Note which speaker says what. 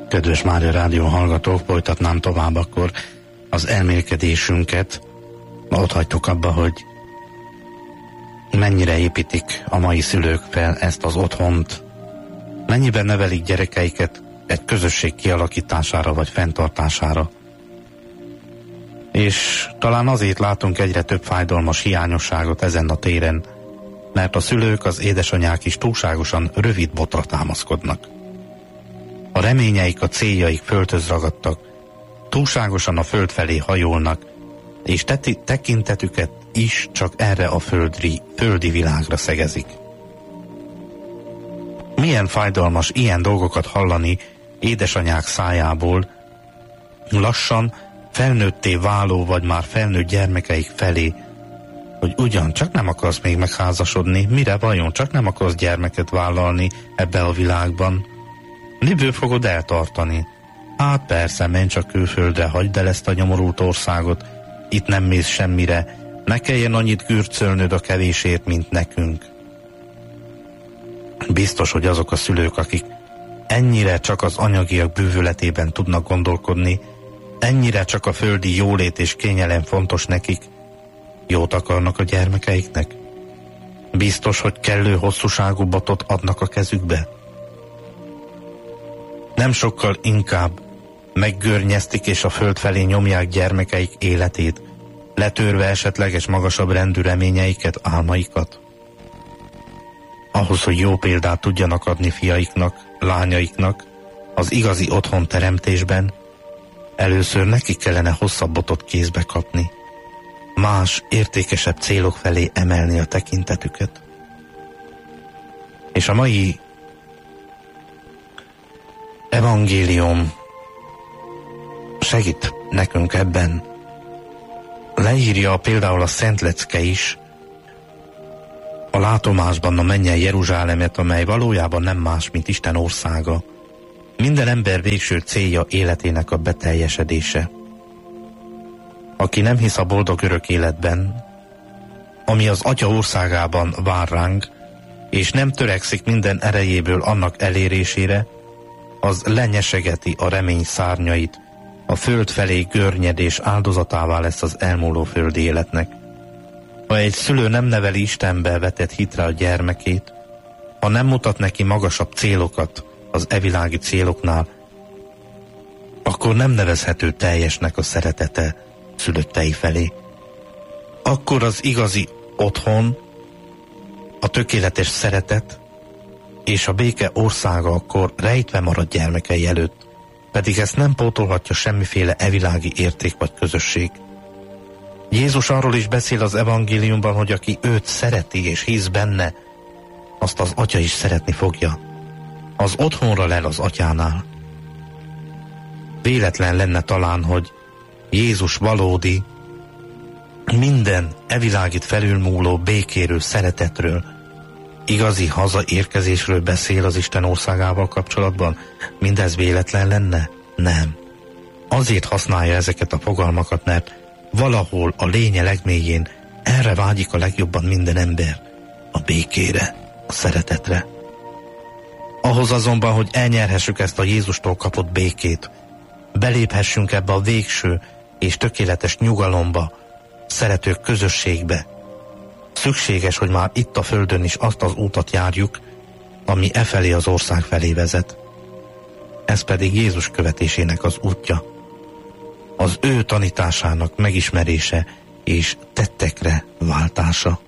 Speaker 1: Kedves Mária Rádió hallgatók, folytatnám tovább akkor az elmélkedésünket. Ott hagytuk abba, hogy mennyire építik a mai szülők fel ezt az otthont, mennyiben nevelik gyerekeiket egy közösség kialakítására vagy fenntartására. És talán azért látunk egyre több fájdalmas hiányosságot ezen a téren, mert a szülők, az édesanyák is túlságosan rövid botra támaszkodnak. A reményeik, a céljaik földhöz ragadtak, túlságosan a föld felé hajolnak, és tekintetüket is csak erre a földi világra szegezik. Milyen fájdalmas ilyen dolgokat hallani édesanyák szájából, lassan felnőtté váló vagy már felnőtt gyermekeik felé, hogy ugyan csak nem akarsz még megházasodni, mire vajon, csak nem akarsz gyermeket vállalni ebbe a világban. Miből fogod eltartani? Hát persze, menj csak külföldre, hagyd el ezt a nyomorult országot, itt nem mész semmire, ne kelljen annyit gürcölnöd a kevésért, mint nekünk. Biztos, hogy azok a szülők, akik ennyire csak az anyagiak bűvöletében tudnak gondolkodni, ennyire csak a földi jólét és kényelem fontos nekik, jót akarnak a gyermekeiknek? Biztos, hogy kellő hosszúságú botot adnak a kezükbe? Nem sokkal inkább meggörnyeztik és a föld felé nyomják gyermekeik életét, letörve esetleges magasabb rendű reményeiket, álmaikat? Ahhoz, hogy jó példát tudjanak adni fiaiknak, lányaiknak az igazi otthon teremtésben, először nekik kellene hosszabb botot kézbe kapni, más, értékesebb célok felé emelni a tekintetüket. És a mai evangélium segít nekünk ebben. Leírja például a Szent Lecke is a látomásban a mennyei Jeruzsálemet, amely valójában nem más, mint Isten országa. Minden ember végső célja életének a beteljesedése. Aki nem hisz a boldog örök életben, ami az Atya országában vár ránk, és nem törekszik minden erejéből annak elérésére, az lenyesegeti a remény szárnyait, a föld felé görnyedés áldozatává lesz az elmúló földi életnek. Ha egy szülő nem neveli Istenbe vetett hitre a gyermekét, ha nem mutat neki magasabb célokat az evilági céloknál, akkor nem nevezhető teljesnek a szeretete szülöttei felé. Akkor az igazi otthon, a tökéletes szeretet és a béke országa akkor rejtve marad gyermekei előtt, pedig ezt nem pótolhatja semmiféle evilági érték vagy közösség. Jézus arról is beszél az evangéliumban, hogy aki őt szereti és hisz benne, azt az Atya is szeretni fogja. Az otthonra lel az Atyánál. Véletlen lenne talán, hogy Jézus valódi, minden evilágit felülmúló békéről, szeretetről, igazi hazaérkezésről beszél az Isten országával kapcsolatban. Mindez véletlen lenne? Nem. Azért használja ezeket a fogalmakat, mert valahol a lénye legmélyén erre vágyik a legjobban minden ember, a békére, a szeretetre. Ahhoz azonban, hogy elnyerhessük ezt a Jézustól kapott békét, beléphessünk ebbe a végső és tökéletes nyugalomba, szeretők közösségbe, szükséges, hogy már itt a földön is azt az útat járjuk, ami efelé az ország felé vezet. Ez pedig Jézus követésének az útja. Az ő tanításának megismerése és tettekre váltása.